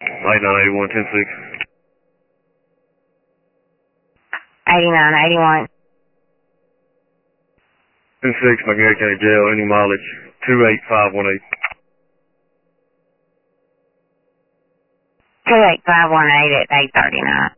8981, 10-6. 8981. 10-6, Montgomery County Jail, any mileage, 28518. 28518 at 839.